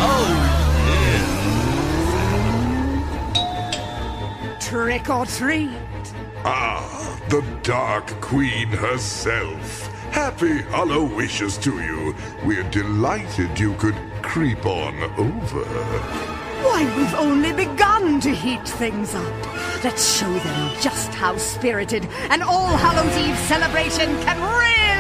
Trick or treat. Ah, the Dark Queen herself. Happy Hollow wishes to you. We're delighted you could creep on over. Why, we've only begun to heat things up. Let's show them just how spirited an All Hallows Eve celebration can really